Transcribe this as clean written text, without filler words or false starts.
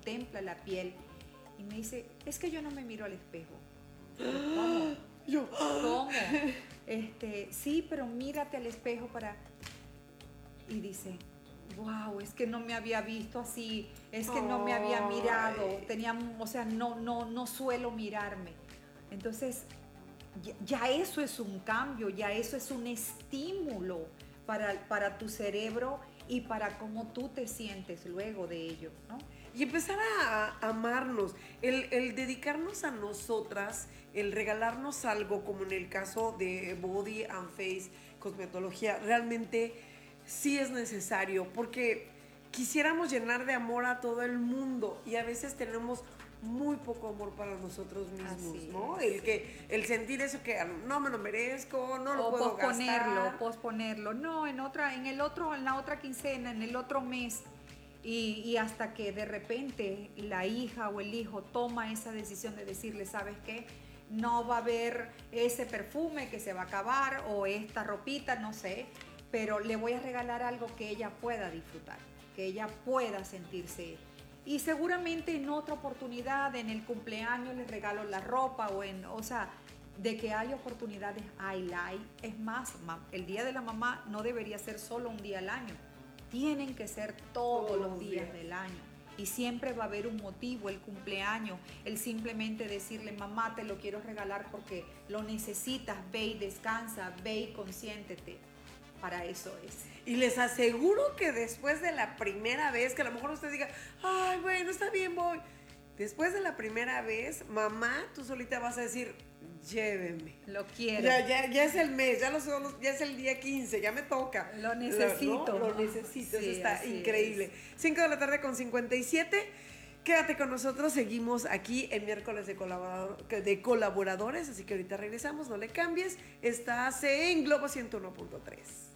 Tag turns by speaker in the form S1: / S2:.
S1: contempla la piel y me dice, es que yo no me miro al espejo. ¿Cómo? ¿Cómo? Sí, pero mírate al espejo para... Y dice, wow, es que no me había visto así, es que no me había mirado, o sea, no suelo mirarme. Entonces, ya eso es un cambio, ya eso es un estímulo para tu cerebro y para cómo tú te sientes luego de ello, ¿no?
S2: Y empezar a amarnos, el dedicarnos a nosotras, el regalarnos algo, como en el caso de Body and Face Cosmetología, realmente sí es necesario, porque quisiéramos llenar de amor a todo el mundo y a veces tenemos muy poco amor para nosotros mismos,
S1: Así
S2: ¿no?
S1: es.
S2: El sentir eso que no me lo merezco, no lo
S1: O
S2: puedo gastar.
S1: posponerlo. No, en la otra quincena, en el otro mes. Y hasta que de repente la hija o el hijo toma esa decisión de decirle, ¿sabes qué? No va a haber ese perfume que se va a acabar o esta ropita, no sé, pero le voy a regalar algo que ella pueda disfrutar, que ella pueda sentirse. Y seguramente en otra oportunidad, en el cumpleaños, le regalo la ropa o sea, de que hay oportunidades, hay. Es más, el Día de la Mamá no debería ser solo un día al año, tienen que ser todos los días del año. Y siempre va a haber un motivo, el cumpleaños, el simplemente decirle, mamá, te lo quiero regalar porque lo necesitas, ve y descansa, ve y consiéntete. Para eso es.
S2: Y les aseguro que después de la primera vez, que a lo mejor usted diga, ay, bueno, está bien, voy. Después de la primera vez, mamá, tú solita vas a decir, lléveme.
S1: Lo quiero.
S2: Ya es el mes, ya es el día 15, ya me toca.
S1: Lo necesito.
S2: Lo necesito,
S1: Sí,
S2: eso está
S1: así
S2: increíble. 5 de la tarde con 57. Quédate con nosotros, seguimos aquí en miércoles de colaboradores, así que ahorita regresamos, no le cambies. Estás en Globo 101.3.